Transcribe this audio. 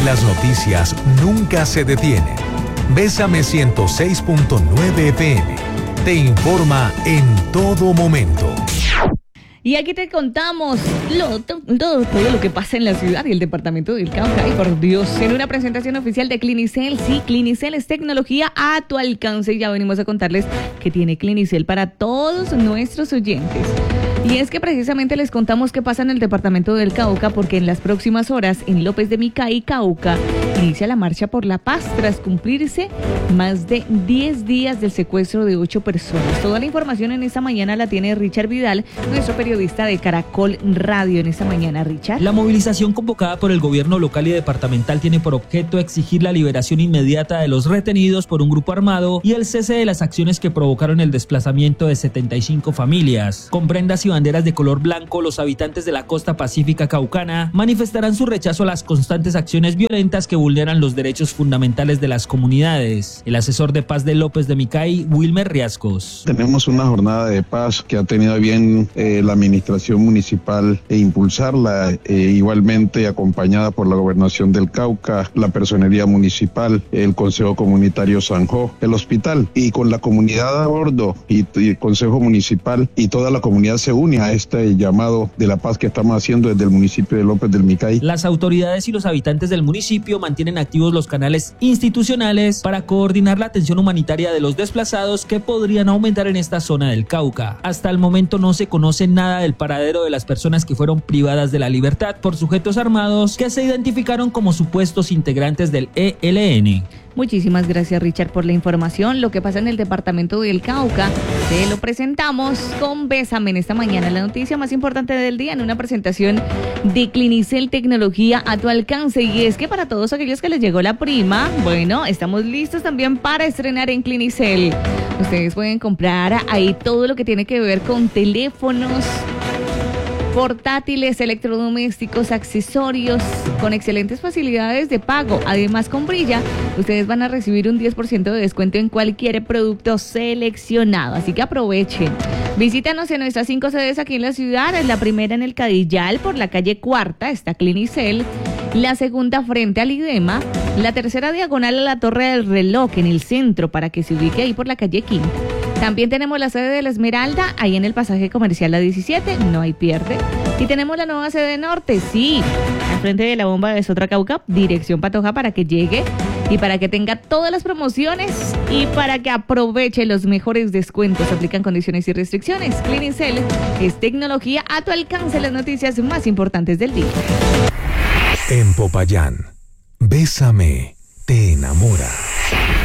las noticias nunca se detienen. Bésame 106.9 FM. Te informa en todo momento. Y aquí te contamos todo lo que pasa en la ciudad y el departamento del Cauca. Ay, por Dios, en una presentación oficial de Clinicel. Sí, Clinicel es tecnología a tu alcance. Y ya venimos a contarles que tiene Clinicel para todos nuestros oyentes. Y es que precisamente les contamos qué pasa en el departamento del Cauca, porque en las próximas horas en López de Micay, Cauca, inicia la marcha por la paz tras cumplirse más de 10 días del secuestro de 8 personas. Toda la información en esta mañana la tiene Richard Vidal, nuestro periodista de Caracol Radio. En esta mañana, Richard. La movilización convocada por el gobierno local y departamental tiene por objeto exigir la liberación inmediata de los retenidos por un grupo armado y el cese de las acciones que provocaron el desplazamiento de 75 familias. Con prendas y banderas de color blanco, los habitantes de la costa pacífica caucana manifestarán su rechazo a las constantes acciones violentas que vulneran los derechos fundamentales de las comunidades. El asesor de paz de López de Micay, Wilmer Riascos. Tenemos una jornada de paz que ha tenido bien la administración municipal impulsarla, igualmente acompañada por la gobernación del Cauca, la personería municipal, el Consejo Comunitario Sanjó, el hospital, y con la comunidad a bordo y el Consejo Municipal y toda la comunidad se une a este llamado de la paz que estamos haciendo desde el municipio de López del Micay. Las autoridades y los habitantes del municipio mantienen activos los canales institucionales para coordinar la atención humanitaria de los desplazados que podrían aumentar en esta zona del Cauca. Hasta el momento no se conoce nada del paradero de las personas que fueron privadas de la libertad por sujetos armados que se identificaron como supuestos integrantes del ELN. Muchísimas gracias, Richard, por la información. Lo que pasa en el departamento del Cauca, te lo presentamos con Bésame en esta mañana. La noticia más importante del día en una presentación de Clinicel Tecnología a tu alcance. Y es que para todos aquellos que les llegó la prima, bueno, estamos listos también para estrenar en Clinicel. Ustedes pueden comprar ahí todo lo que tiene que ver con teléfonos, portátiles, electrodomésticos, accesorios, con excelentes facilidades de pago. Además, con Brilla, ustedes van a recibir un 10% de descuento en cualquier producto seleccionado. Así que aprovechen. Visítanos en nuestras 5 sedes aquí en la ciudad. La primera en el Cadillal, por la calle Cuarta, está Clinicel. La segunda frente al IDEMA. La tercera diagonal a la Torre del Reloj, en el centro, para que se ubique ahí por la calle Quinta. También tenemos la sede de la Esmeralda, ahí en el pasaje comercial a 17, no hay pierde. Y tenemos la nueva sede norte, sí, al frente de la bomba de Sotracauca, dirección Patoja, para que llegue y para que tenga todas las promociones y para que aproveche los mejores descuentos. Aplican condiciones y restricciones. Clinicel es tecnología a tu alcance, las noticias más importantes del día. En Popayán, Bésame te enamora.